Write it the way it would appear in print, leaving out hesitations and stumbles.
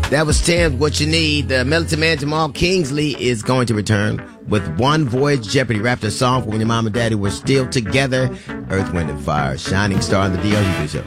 That was Tim's What You Need. The Militant Man Jamal Kingsley is going to return with One Voyage Jeopardy. Rapped a song for when your mom and daddy were still together. Earth, Wind, and Fire. Shining Star on the DLG Show.